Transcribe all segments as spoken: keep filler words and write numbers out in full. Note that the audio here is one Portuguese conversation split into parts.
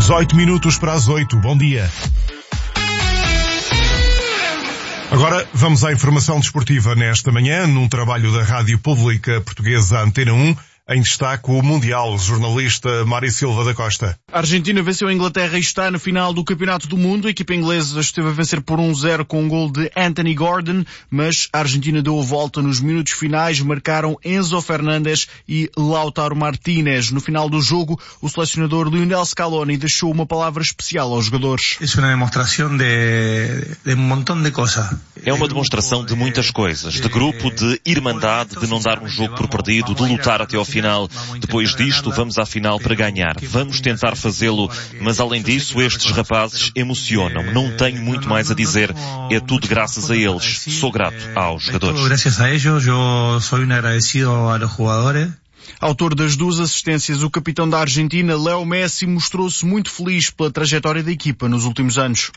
dezoito minutos para as oito. Bom dia. Agora vamos à informação desportiva nesta manhã, num trabalho da Rádio Pública Portuguesa Antena um. Em destaque o Mundial, jornalista Mário Silva da Costa. A Argentina venceu a Inglaterra e está na final do Campeonato do Mundo. A equipa inglesa esteve a vencer por um zero com um gol de Anthony Gordon, mas a Argentina deu a volta nos minutos finais, marcaram Enzo Fernandes e Lautaro Martínez. No final do jogo, o selecionador Lionel Scaloni deixou uma palavra especial aos jogadores. É uma demonstração de, de um montão de coisas. É uma demonstração de muitas coisas, de grupo, de irmandade, de não dar um jogo por perdido, de lutar até ao final. Depois disto, vamos à final para ganhar. Vamos tentar fazê-lo, mas além disso, estes rapazes emocionam. Não tenho muito mais a dizer. É tudo graças a eles. Sou grato aos jogadores. Graças a eles, eu sou um agradecido aos jogadores. Autor das duas assistências, o capitão da Argentina, Leo Messi, mostrou-se muito feliz pela trajetória da equipa nos últimos anos.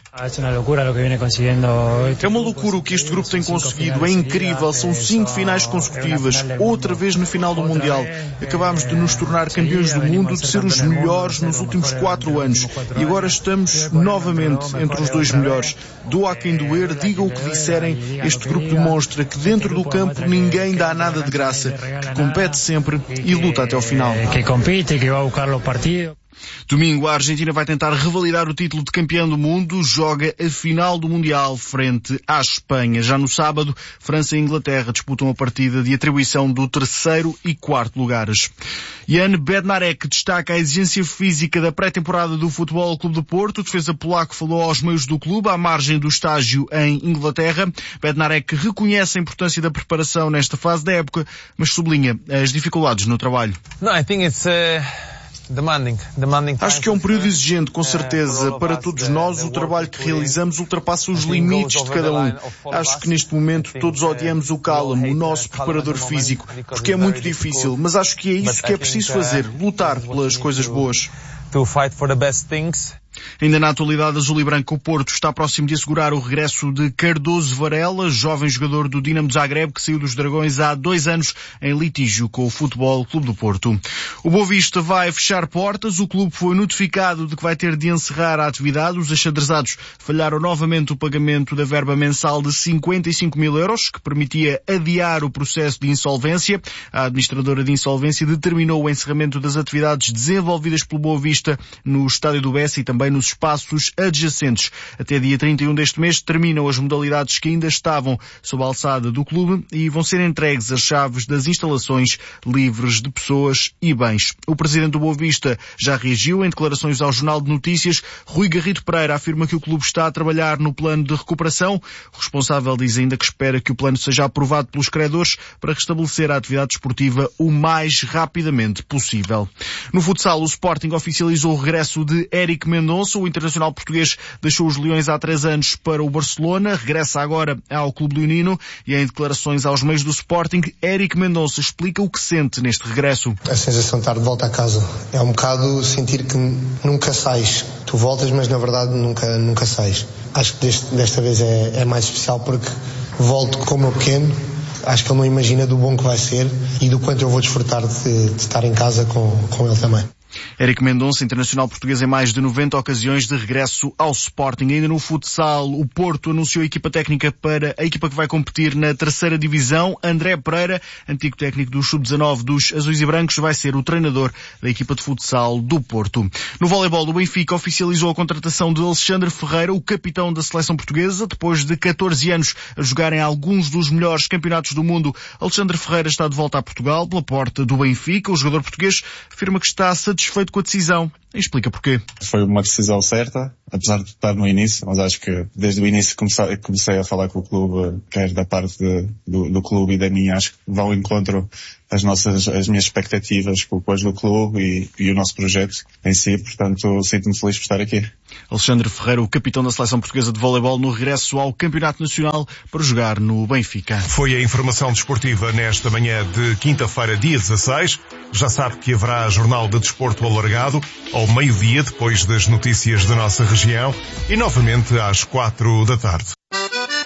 É uma loucura o que este grupo tem conseguido, é incrível, são cinco finais consecutivas, outra vez no final do Mundial. Acabámos de nos tornar campeões do mundo, de ser os melhores nos últimos quatro anos e agora estamos novamente entre os dois melhores. Doa a quem doer, digam o que disserem, este grupo demonstra que dentro do campo ninguém dá nada de graça, que compete sempre e luta até ao final. Que compite, que vai buscar os partidos. Domingo, a Argentina vai tentar revalidar o título de campeão do mundo, joga a final do Mundial frente à Espanha. Já no sábado, França e Inglaterra disputam a partida de atribuição do terceiro e quarto lugares. Jan Bednarek destaca a exigência física da pré-temporada do Futebol Clube do Porto. O defesa polaco falou aos meios do clube, à margem do estágio em Inglaterra. Bednarek reconhece a importância da preparação nesta fase da época, mas sublinha as dificuldades no trabalho. No, I think it's, uh... Demanding. Demanding. Acho que é um período exigente, com certeza. Para todos nós, o trabalho que realizamos ultrapassa os limites de cada um. Acho que neste momento todos odiamos o Callum, o nosso preparador físico, porque é muito difícil, mas acho que é isso que é preciso fazer, lutar pelas coisas boas. To fight for the best things. Ainda na atualidade azul e branco, o Porto está próximo de assegurar o regresso de Cardoso Varela, jovem jogador do Dinamo de Zagreb, que saiu dos Dragões há dois anos em litígio com o Futebol Clube do Porto. O Boa Vista vai fechar portas. O clube foi notificado de que vai ter de encerrar a atividade. Os achadrezados falharam novamente o pagamento da verba mensal de cinquenta e cinco mil euros, que permitia adiar o processo de insolvência. A administradora de insolvência determinou o encerramento das atividades desenvolvidas pelo Boa Vista no Estádio do Bessa e também nos espaços adjacentes. Até dia trinta e um deste mês terminam as modalidades que ainda estavam sob a alçada do clube e vão ser entregues as chaves das instalações livres de pessoas e bens. O presidente do Boa Vista já reagiu em declarações ao Jornal de Notícias. Rui Garrido Pereira afirma que o clube está a trabalhar no plano de recuperação. O responsável diz ainda que espera que o plano seja aprovado pelos credores para restabelecer a atividade desportiva o mais rapidamente possível. No futsal, o Sporting oficializou o regresso de Éric Mendonça. O internacional português deixou os Leões há três anos para o Barcelona, regressa agora ao Clube Leonino e em declarações aos meios do Sporting, Éric Mendonça explica o que sente neste regresso. A sensação de estar de volta a casa. É um bocado sentir que nunca sais. Tu voltas, mas na verdade nunca, nunca sais. Acho que deste, desta vez é, é mais especial porque volto com o meu pequeno. Acho que ele não imagina do bom que vai ser e do quanto eu vou desfrutar de, de estar em casa com, com ele também. Éric Mendonça, internacional português em mais de noventa ocasiões de regresso ao Sporting. Ainda no futsal, o Porto anunciou a equipa técnica para a equipa que vai competir na terceira divisão. André Pereira, antigo técnico do sub dezanove dos Azuis e Brancos, vai ser o treinador da equipa de futsal do Porto. No voleibol, o Benfica oficializou a contratação de Alexandre Ferreira, o capitão da seleção portuguesa. Depois de catorze anos a jogar em alguns dos melhores campeonatos do mundo, Alexandre Ferreira está de volta a Portugal pela porta do Benfica. O jogador português afirma que está satisfeito feito com a decisão. Explica porquê. Foi uma decisão certa, apesar de estar no início, mas acho que desde o início comecei, comecei a falar com o clube, quer da parte de, do, do clube e da minha, acho que vão ao encontro as nossas, as minhas expectativas com o apoio do clube e, e o nosso projeto em si, portanto sinto-me feliz por estar aqui. Alexandre Ferreira, o capitão da seleção portuguesa de voleibol, no regresso ao Campeonato Nacional para jogar no Benfica. Foi a informação desportiva nesta manhã de quinta-feira, dia dezasseis. Já sabe que haverá Jornal de Desporto alargado ao meio-dia, depois das notícias da nossa região, e novamente às quatro da tarde.